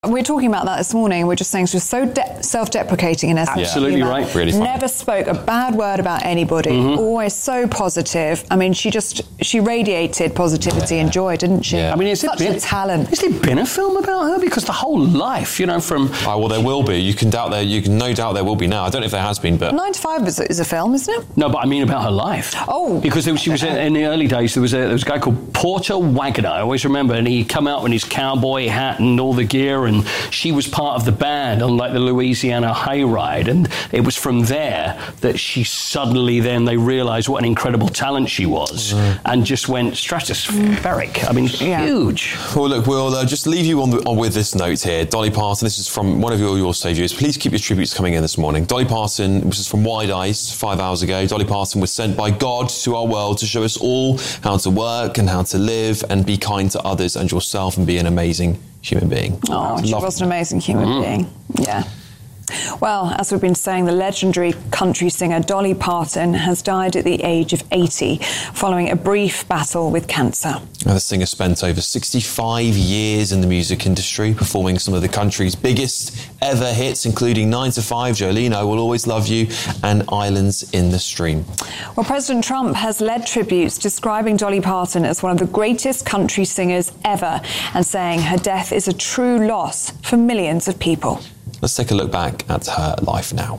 We were talking about that this morning. We're just saying she was so self-deprecating in essence. Absolutely right. Really funny. Never spoke a bad word about anybody. Always so positive. I mean, she radiated positivity and joy, didn't she? I mean, is such a talent. Has there been a film about her? Because the whole life, from... Oh, well, there will be. You can no doubt there will be now. I don't know if there has been, but... 9 to 5 is a film, isn't it? No, but I mean about her life. Oh. Because she was in the early days, there was a guy called Porter Wagoner, I always remember, and he'd come out in his cowboy hat and all the gear, and she was part of the band on like the Louisiana Hayride, and it was from there that she suddenly they realised what an incredible talent she was, and just went stratospheric. I mean, huge. Well, look, we'll just leave you on with this note here. Dolly Parton, this is from one of your saviours. Please keep your tributes coming in this morning. Dolly Parton, this is from Wide Eyes 5 hours ago. Dolly Parton was sent by God to our world to show us all how to work and how to live and be kind to others and yourself and be an amazing human being. Oh, she was an amazing human being. Yeah. Well, as we've been saying, the legendary country singer Dolly Parton has died at the age of 80 following a brief battle with cancer. Now, the singer spent over 65 years in the music industry, performing some of the country's biggest ever hits, including 9 to 5, Jolene, I Will Always Love You, and Islands in the Stream. Well, President Trump has led tributes describing Dolly Parton as one of the greatest country singers ever and saying her death is a true loss for millions of people. Let's take a look back at her life now.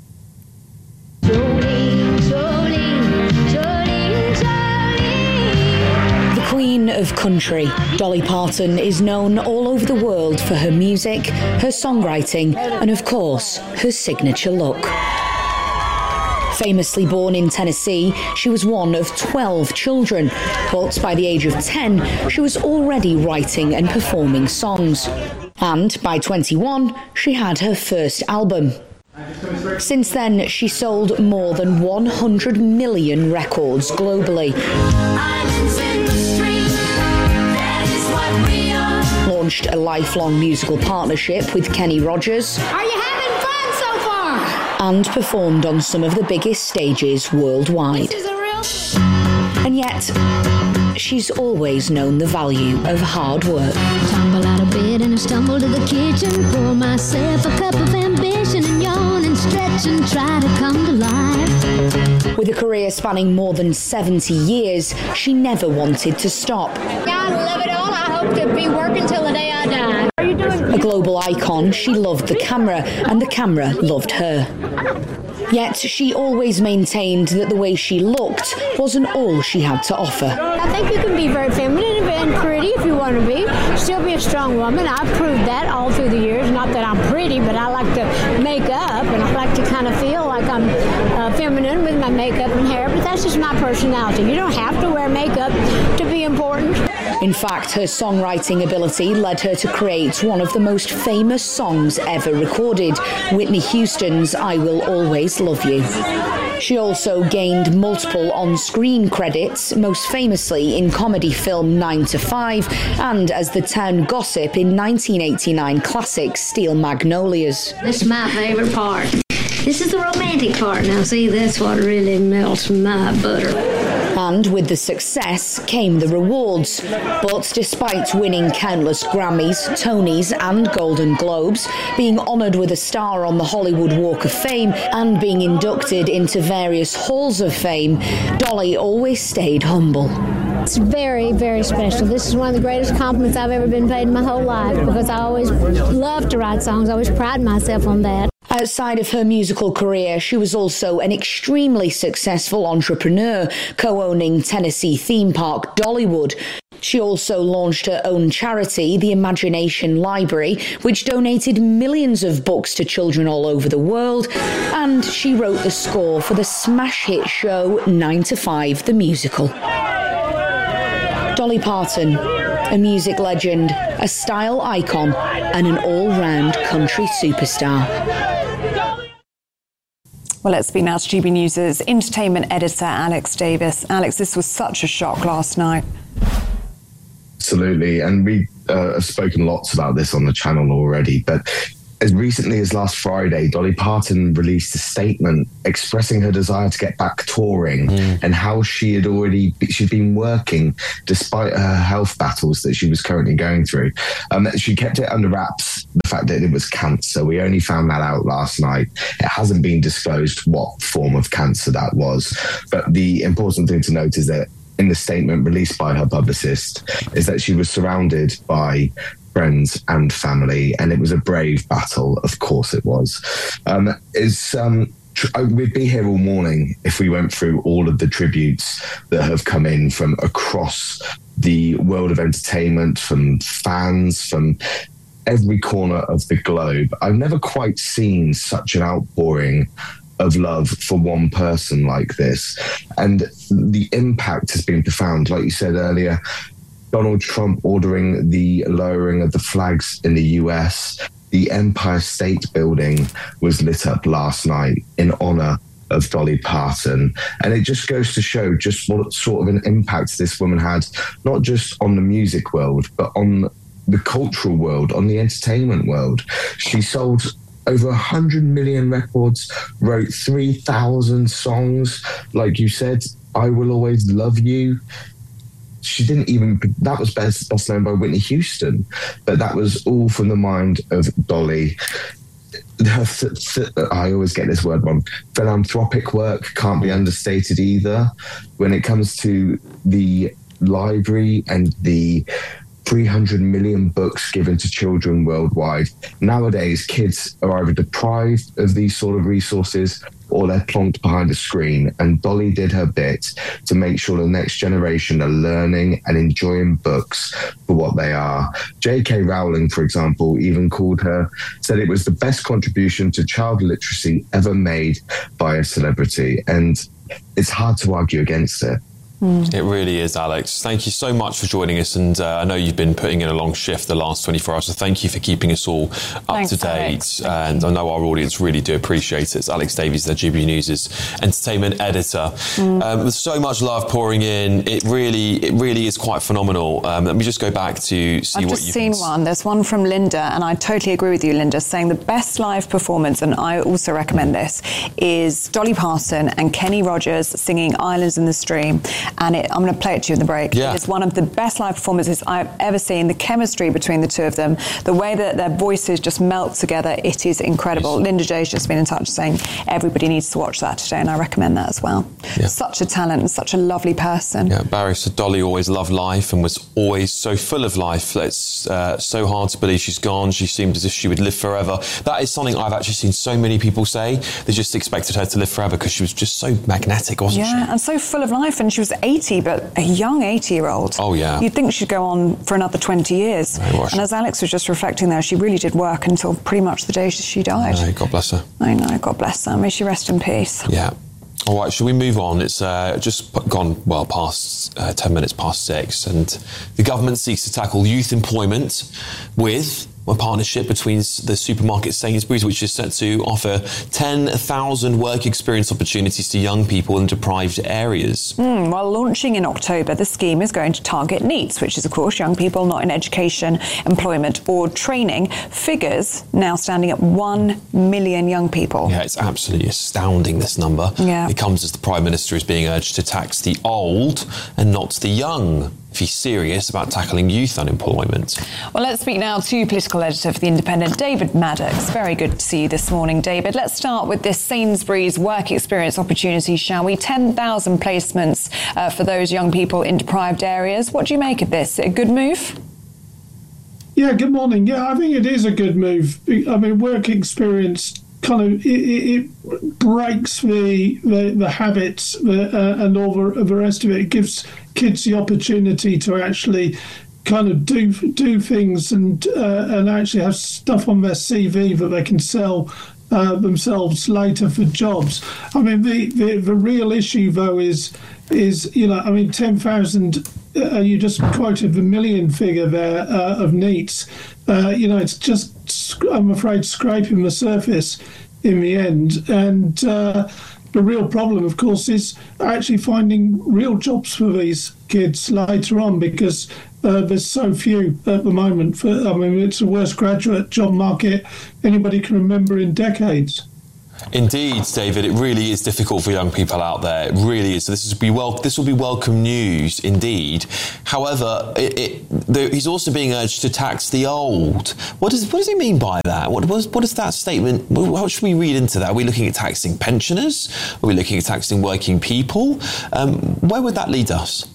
The Queen of Country, Dolly Parton, is known all over the world for her music, her songwriting, and of course, her signature look. Famously born in Tennessee, she was one of 12 children, but by the age of 10, she was already writing and performing songs. And by 21, she had her first album. Since then, she sold more than 100 million records globally. Launched a lifelong musical partnership with Kenny Rogers. Are you having fun so far? And performed on some of the biggest stages worldwide. This is a real... And yet, she's always known the value of hard work. Tumble out of bed and I stumble to the kitchen, pour myself a cup of ambition and yawn and stretch and try to come to life. With a career spanning more than 70 years, she never wanted to stop. I love it all. I hope to be working till the day I die. Are you doing? A global icon, she loved the camera, and the camera loved her. Yet she always maintained that the way she looked wasn't all she had to offer. I think you can be very feminine and pretty if you want to be. Still be a strong woman. I've proved that all through the years. Not that I'm pretty, but I like to make up, and I like to kind of feel like I'm feminine with my makeup and hair, but that's just my personality. You don't have to wear makeup to be important. In fact, her songwriting ability led her to create one of the most famous songs ever recorded, Whitney Houston's I Will Always Love You. She also gained multiple on-screen credits, most famously in comedy film 9 to 5 and as the town gossip in 1989 classic Steel Magnolias. This is my favorite part. This is the romantic part. Now, see, that's what really melts my butter. And with the success came the rewards. But despite winning countless Grammys, Tonys and Golden Globes, being honoured with a star on the Hollywood Walk of Fame and being inducted into various halls of fame, Dolly always stayed humble. It's very, very special. This is one of the greatest compliments I've ever been paid in my whole life because I always loved to write songs. I always pride myself on that. Outside of her musical career, she was also an extremely successful entrepreneur, co-owning Tennessee theme park Dollywood. She also launched her own charity, the Imagination Library, which donated millions of books to children all over the world, and she wrote the score for the smash hit show 9 to 5, the musical. Dolly Parton, a music legend, a style icon, and an all-round country superstar. Well, let's speak now to GB News' entertainment editor, Alex Davis. Alex, this was such a shock last night. Absolutely, and we have spoken lots about this on the channel already, but as recently as last Friday, Dolly Parton released a statement expressing her desire to get back touring and how she'd been working despite her health battles that she was currently going through. She kept it under wraps, the fact that it was cancer. We only found that out last night. It hasn't been disclosed what form of cancer that was. But the important thing to note is that in the statement released by her publicist is that she was surrounded by friends and family, and it was a brave battle. Of course it was. We'd be here all morning if we went through all of the tributes that have come in from across the world of entertainment, from fans, from every corner of the globe. I've never quite seen such an outpouring of love for one person like this. And the impact has been profound. Like you said earlier, Donald Trump ordering the lowering of the flags in the US. The Empire State Building was lit up last night in honor of Dolly Parton. And it just goes to show just what sort of an impact this woman had, not just on the music world, but on the cultural world, on the entertainment world. She sold over 100 million records, wrote 3,000 songs. Like you said, I Will Always Love You. She didn't even, that was best known by Whitney Houston, but that was all from the mind of Dolly. I always get this word wrong. Philanthropic work can't be understated either. When it comes to the library and the 300 million books given to children worldwide. Nowadays, kids are either deprived of these sort of resources or they're plonked behind a screen. And Dolly did her bit to make sure the next generation are learning and enjoying books for what they are. J.K. Rowling, for example, even said it was the best contribution to child literacy ever made by a celebrity. And it's hard to argue against it. It really is, Alex. Thank you so much for joining us. And I know you've been putting in a long shift the last 24 hours, so thank you for keeping us all up to date. And I know our audience really do appreciate it. It's Alex Davies, the GB News' entertainment editor. With so much love pouring in, it really is quite phenomenal. Let me just go back to see I've what just seen one. There's one from Linda, and I totally agree with you, Linda, saying the best live performance, and I also recommend this, is Dolly Parton and Kenny Rogers singing Islands in the Stream. And I'm going to play it to you in the break. Yeah. It's one of the best live performances I've ever seen. The chemistry between the two of them, the way that their voices just melt together, it is incredible. Yes. Linda J's just been in touch saying everybody needs to watch that today, and I recommend that as well. Yeah. Such a talent and such a lovely person. Yeah, Barry said Dolly always loved life and was always so full of life. It's so hard to believe she's gone. She seemed as if she would live forever. That is something I've actually seen so many people say. They just expected her to live forever because she was just so magnetic, wasn't she? Yeah, and so full of life. And she was 80, but a young 80-year-old. Oh, yeah. You'd think she'd go on for another 20 years. And as Alex was just reflecting there, she really did work until pretty much the day she died. God bless her. I know, God bless her. May she rest in peace. Yeah. All right, shall we move on? It's just gone, past 10 minutes past 6, and the government seeks to tackle youth employment with a partnership between the supermarket Sainsbury's, which is set to offer 10,000 work experience opportunities to young people in deprived areas. While launching in October, the scheme is going to target NEETs, which is, of course, young people not in education, employment or training. Figures now standing at 1 million young people. Yeah, it's absolutely astounding, this number. Yeah. It comes as the Prime Minister is being urged to tax the old and not the young, if he's serious about tackling youth unemployment. Well, let's speak now to political editor for The Independent, David Maddox. Very good to see you this morning, David. Let's start with this Sainsbury's work experience opportunity, shall we? 10,000 placements for those young people in deprived areas. What do you make of this? A good move? Yeah, good morning. Yeah, I think it is a good move. I mean, work experience kind of it breaks the habits and all the rest of it. It gives kids the opportunity to actually kind of do things and actually have stuff on their CV that they can sell themselves later for jobs. I mean, the real issue though is 10,000. You just quoted the million figure there of NEETs. It's just, I'm afraid, scraping the surface in the end. And the real problem, of course, is actually finding real jobs for these kids later on, because There's so few at the moment. It's the worst graduate job market anybody can remember in decades. Indeed, David, it really is difficult for young people out there. It really is. So this will be welcome news, indeed. However, he's also being urged to tax the old. What does he mean by that? What is that statement? How should we read into that? Are we looking at taxing pensioners? Are we looking at taxing working people? Where would that lead us?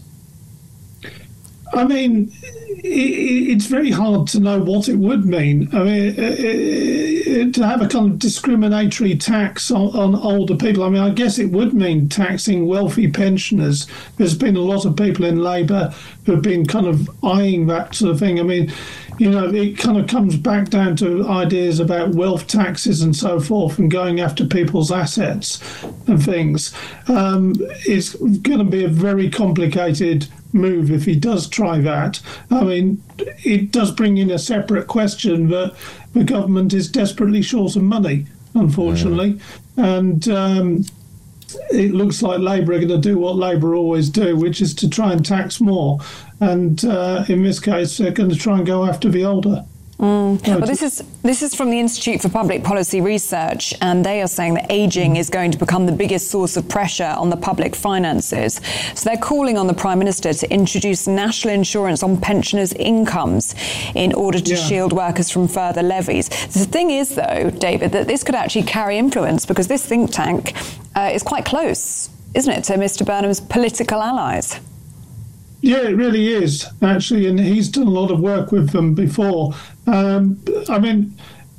I mean, it's very hard to know what it would mean. I mean, to have a kind of discriminatory tax on older people, I mean, I guess it would mean taxing wealthy pensioners. There's been a lot of people in Labour who have been kind of eyeing that sort of thing. I mean, it kind of comes back down to ideas about wealth taxes and so forth and going after people's assets and things. It's going to be a very complicated move if he does try that. I mean, it does bring in a separate question that the government is desperately short of money, unfortunately. And it looks like Labour are going to do what Labour always do, which is to try and tax more. And in this case, they're going to try and go after the older. Well, this is from the Institute for Public Policy Research, and they are saying that ageing is going to become the biggest source of pressure on the public finances. So they're calling on the Prime Minister to introduce national insurance on pensioners' incomes in order to shield workers from further levies. The thing is, though, David, that this could actually carry influence because this think tank is quite close, isn't it, to Mr. Burnham's political allies? Yeah, it really is, actually, and he's done a lot of work with them before. I mean,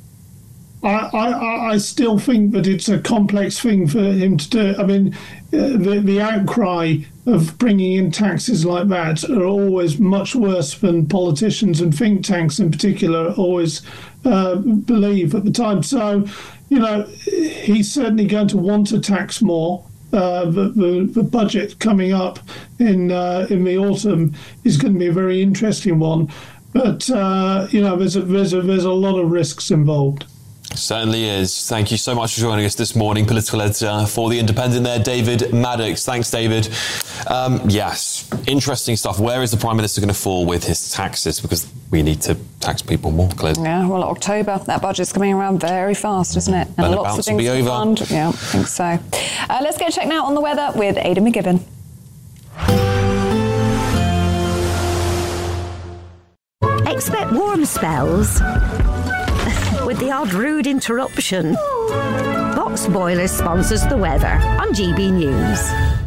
I still think that it's a complex thing for him to do. I mean, the outcry of bringing in taxes like that are always much worse than politicians and think tanks in particular always believe at the time. So, he's certainly going to want to tax more. The budget coming up in the autumn is going to be a very interesting one, but there's a lot of risks involved. Certainly is. Thank you so much for joining us this morning, political editor for The Independent there, David Maddox. Thanks, David. Yes, interesting stuff. Where is the Prime Minister going to fall with his taxes? Because we need to tax people more, Claire. Yeah, well, October, that budget's coming around very fast, isn't it? And lots of things to fund. Yeah, I think so. Let's get a check now on the weather with Aidan McGibbon. Expect warm spells with the odd rude interruption. Box Boilers sponsors the weather on GB News.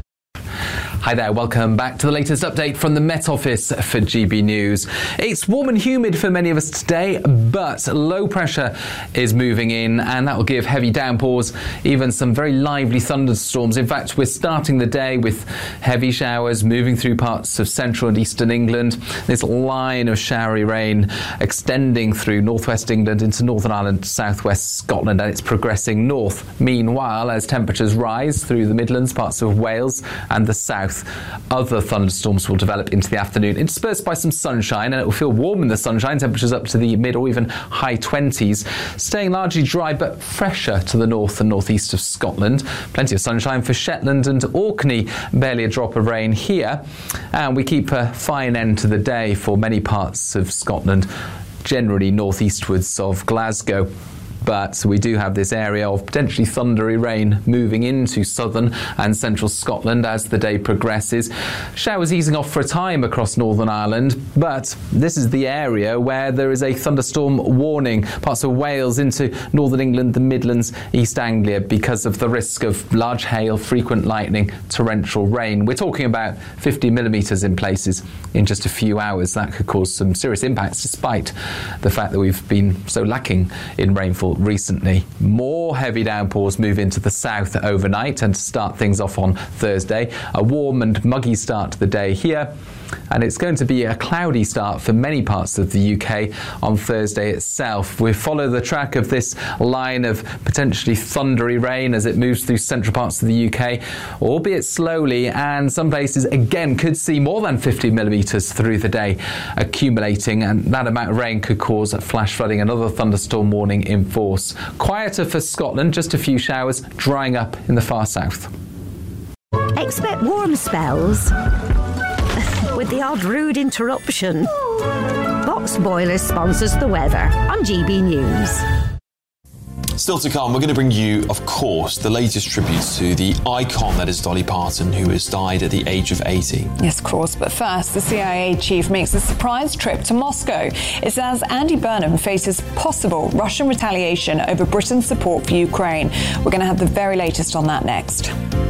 Hi there, welcome back to the latest update from the Met Office for GB News. It's warm and humid for many of us today, but low pressure is moving in and that will give heavy downpours, even some very lively thunderstorms. In fact, we're starting the day with heavy showers moving through parts of central and eastern England. This line of showery rain extending through northwest England into Northern Ireland, southwest Scotland, and it's progressing north. Meanwhile, as temperatures rise through the Midlands, parts of Wales and the south, other thunderstorms will develop into the afternoon, interspersed by some sunshine, and it will feel warm in the sunshine, temperatures up to the mid or even high 20s, staying largely dry but fresher to the north and northeast of Scotland. Plenty of sunshine for Shetland and Orkney, barely a drop of rain here, and we keep a fine end to the day for many parts of Scotland, generally northeastwards of Glasgow. But we do have this area of potentially thundery rain moving into southern and central Scotland as the day progresses. Showers easing off for a time across Northern Ireland, but this is the area where there is a thunderstorm warning. Parts of Wales into northern England, the Midlands, East Anglia, because of the risk of large hail, frequent lightning, torrential rain. We're talking about 50 millimetres in places in just a few hours. That could cause some serious impacts, despite the fact that we've been so lacking in rainfall recently. More heavy downpours move into the south overnight and to start things off on Thursday. A warm and muggy start to the day here, and it's going to be a cloudy start for many parts of the UK on Thursday itself. We follow the track of this line of potentially thundery rain as it moves through central parts of the UK, albeit slowly, and some places again could see more than 50 millimetres through the day accumulating, and that amount of rain could cause flash flooding. Another thunderstorm warning in force. Quieter for Scotland, just a few showers drying up in the far south. Expect warm spells with with the odd rude interruption. Box Boilers sponsors the weather on GB News. Still to come, we're going to bring you, of course, the latest tributes to the icon that is Dolly Parton, who has died at the age of 80. Yes, of course. But first, the CIA chief makes a surprise trip to Moscow. It's as Andy Burnham faces possible Russian retaliation over Britain's support for Ukraine. We're going to have the very latest on that next.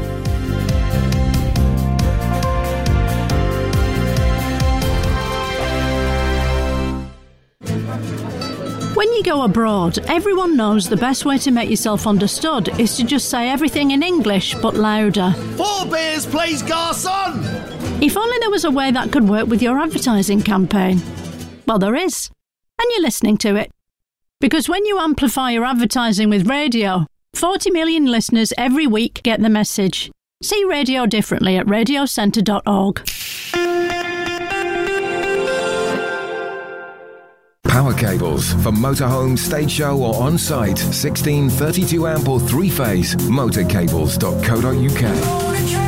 When you go abroad, everyone knows the best way to make yourself understood is to just say everything in English, but louder. 4 beers, please, garçon! If only there was a way that could work with your advertising campaign. Well, there is. And you're listening to it. Because when you amplify your advertising with radio, 40 million listeners every week get the message. See radio differently at radiocentre.org. Power cables for motorhome, stage show or on-site. 16, 32 amp or 3-phase. Motorcables.co.uk.